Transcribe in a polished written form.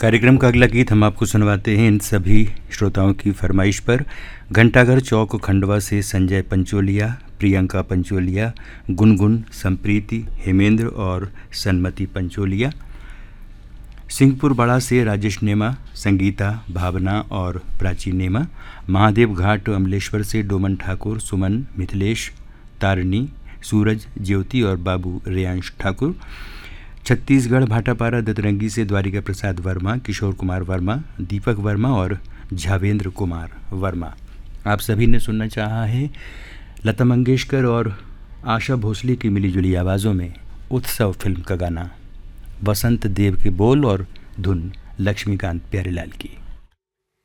कार्यक्रम का अगला गीत हम आपको सुनवाते हैं इन सभी श्रोताओं की फरमाइश पर। घंटाघर चौक खंडवा से संजय पंचोलिया, प्रियंका पंचोलिया, गुनगुन, संप्रीति, हेमेंद्र और सन्मति पंचोलिया। सिंहपुर बड़ा से राजेश नेमा, संगीता, भावना और प्राची नेमा। महादेव घाट अमलेश्वर से डोमन ठाकुर, सुमन, मिथिलेश, तारिणी, सूरज, ज्योति और बाबू रेयांश ठाकुर। छत्तीसगढ़ भाटापारा दतरंगी से द्वारिका प्रसाद वर्मा, किशोर कुमार वर्मा, दीपक वर्मा और झावेंद्र कुमार वर्मा। आप सभी ने सुनना चाहा है लता मंगेशकर और आशा भोसले की मिलीजुली आवाज़ों में उत्सव फिल्म का गाना। वसंत देव के बोल और धुन लक्ष्मीकांत प्यारेलाल की।